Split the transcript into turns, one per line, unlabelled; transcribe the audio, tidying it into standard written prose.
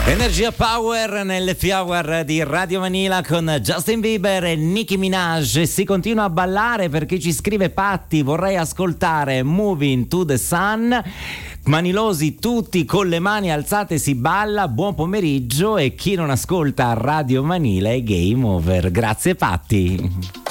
Energia Power nell'Happy Hour di Radio Manila con Justin Bieber e Nicki Minaj. Si continua a ballare perché ci scrive Patti: vorrei ascoltare Moving to the Sun. Manilosi tutti con le mani alzate si balla. Buon pomeriggio, e chi non ascolta Radio Manila è game over. Grazie Patti.